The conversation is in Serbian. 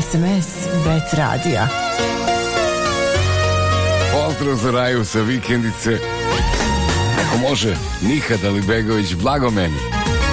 SMS bez radija. Pozdrav za Raju sa vikendice. Ako može, Nihad Alibegović, blago meni.